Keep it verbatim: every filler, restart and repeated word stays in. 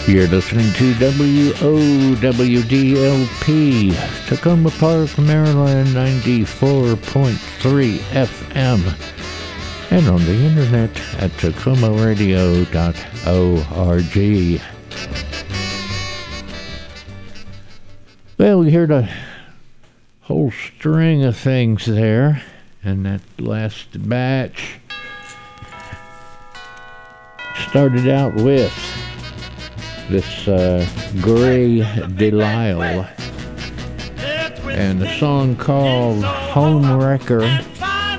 You're listening to W O W D L P, Tacoma Park, Maryland, ninety-four point three F M, and on the internet at tacoma radio dot org. Well, we heard a whole string of things there in that last batch. Started out with this uh, Gray Delisle and a song called Home Wrecker.